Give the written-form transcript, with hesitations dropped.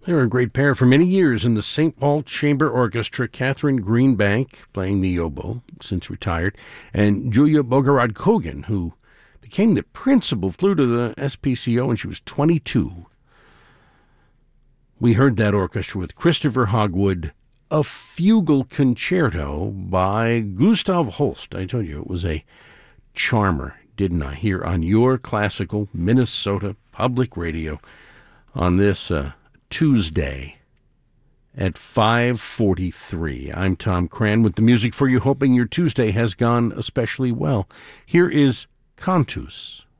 They were a great pair for many years in the St. Paul Chamber Orchestra. Catherine Greenbank playing the oboe, since retired, and Julia Bogorod-Kogan, who became the principal flute of the SPCO when she was 22. We heard that orchestra with Christopher Hogwood, a fugal concerto by Gustav Holst. I told you it was a charmer, didn't I? Here on your classical Minnesota Public Radio on this Tuesday at 5:43. I'm Tom Cran with the music for you, hoping your Tuesday has gone especially well. Here is Cantus.